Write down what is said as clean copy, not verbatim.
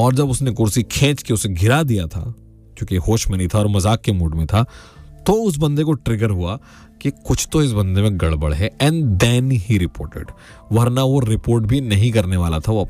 और जब उसने कुर्सी खींच के उसे गिरा दिया था, क्योंकि होश में नहीं था और मजाक के मूड में था, तो उस बंदे को ट्रिगर हुआ कि कुछ तो इस बंदे में गड़बड़ है, एंड देन ही रिपोर्टेड। वरना वो रिपोर्ट भी नहीं करने वाला था, वो